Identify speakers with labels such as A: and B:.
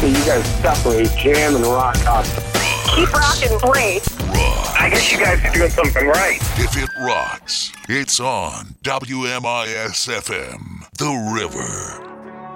A: that you guys separate jam and rock constantly.
B: Keep rocking, please.
C: I guess you guys are doing something right.
D: If it rocks, it's on WMIS-FM, The River.